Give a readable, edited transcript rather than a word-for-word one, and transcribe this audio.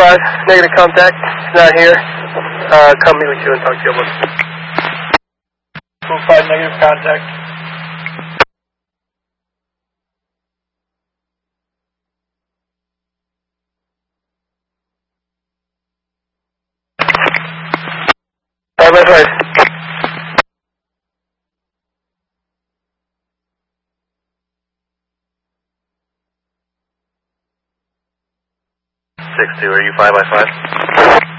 5, negative contact, not here. Come meet with you and talk to you about it. 5, negative contact. Bye. 6-2, are you 5 by 5?